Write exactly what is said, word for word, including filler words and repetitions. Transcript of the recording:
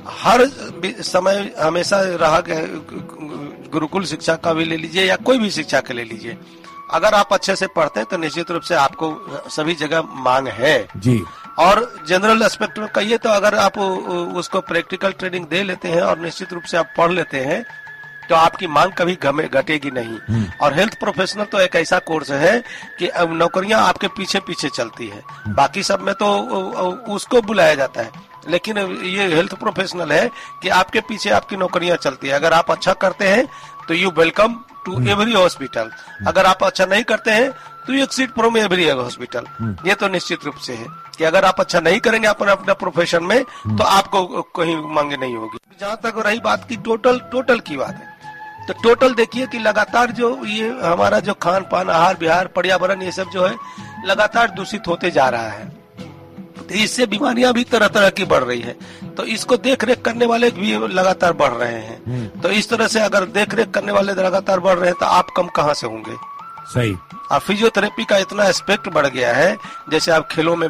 हर समय हमेशा रहा गुरुकुल शिक्षा का भी ले लीजिए या कोई भी शिक्षा का ले लीजिए, अगर आप अच्छे से पढ़ते हैं तो निश्चित रूप से आपको सभी जगह मांग है जी। और जनरल एस्पेक्ट में कहिए तो अगर आप उसको प्रैक्टिकल ट्रेनिंग दे लेते हैं और निश्चित रूप से आप पढ़ लेते हैं तो आपकी मांग कभी घटेगी नहीं। और हेल्थ प्रोफेशनल तो एक ऐसा कोर्स है कि नौकरियां आपके पीछे पीछे चलती है, बाकी सब में तो उसको बुलाया जाता है, लेकिन ये हेल्थ प्रोफेशनल है कि आपके पीछे आपकी नौकरियां चलती है। अगर आप अच्छा करते हैं तो you welcome to every hospital, अगर आप अच्छा नहीं करते हैं तो you exit from every hospital. ये तो निश्चित रूप से है कि अगर आप अच्छा नहीं करेंगे अपने अपने प्रोफेशन में तो आपको कहीं मांगे नहीं होगी। जहां तक रही बात की टोटल टोटल की बात है, तो टोटल देखिए कि लगातार जो ये हमारा जो खान पान, आहार विहार, पर्यावरण, ये सब जो है लगातार दूषित होते जा रहा है, तो इससे बीमारियां भी तरह तरह की बढ़ रही है। तो इसको देख रेख करने वाले भी लगातार बढ़ रहे हैं। तो इस तरह से अगर देख रेख करने वाले लगातार बढ़ रहे हैं तो आप कम कहाँ से होंगे। सही। और फिजियोथेरेपी का इतना एस्पेक्ट बढ़ गया है, जैसे आप खेलों में